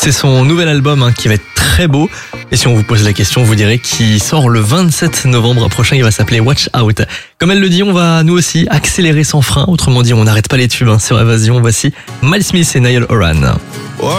C'est son nouvel album qui va être très beau. Et si on vous pose la question, vous direz qu'il sort le 27 novembre prochain. Il va s'appeler Watch Out. Comme elle le dit, on va nous aussi accélérer sans frein. Autrement dit, on n'arrête pas les tubes sur Évasion. Voici Miles Smith et Niall Horan.